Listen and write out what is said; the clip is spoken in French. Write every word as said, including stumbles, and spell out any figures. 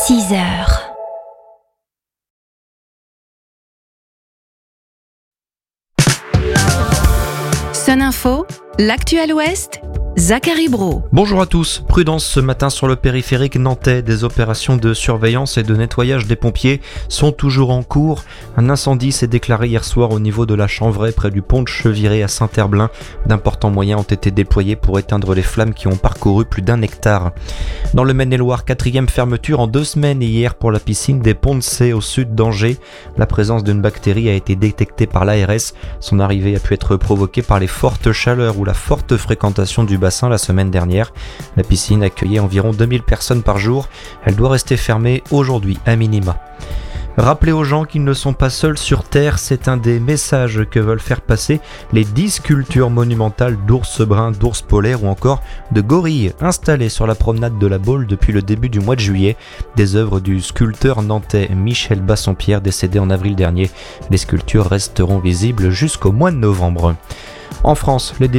six heures. Sun Info, l'actu à l'Ouest, Zachary Brault. Bonjour à tous. Prudence ce matin sur le périphérique nantais. Des opérations de surveillance et de nettoyage des pompiers sont toujours en cours. Un incendie s'est déclaré hier soir au niveau de la Chanvray près du pont de Cheviré à Saint-Herblain. D'importants moyens ont été déployés pour éteindre les flammes qui ont parcouru plus d'un hectare. Dans le Maine-et-Loire, quatrième fermeture en deux semaines hier pour la piscine des Ponts de Cé au sud d'Angers. La présence d'une bactérie a été détectée par l'A R S. Son arrivée a pu être provoquée par les fortes chaleurs ou la forte fréquentation du bassin la semaine dernière. La piscine accueillait environ deux mille personnes par jour. Elle doit rester fermée aujourd'hui à minima. Rappelez aux gens qu'ils ne sont pas seuls sur Terre, c'est un des messages que veulent faire passer les dix sculptures monumentales d'ours bruns, d'ours polaires ou encore de gorilles installées sur la promenade de la Baule depuis le début du mois de juillet. Des œuvres du sculpteur nantais Michel Bassompierre décédé en avril dernier. Les sculptures resteront visibles jusqu'au mois de novembre. En France, les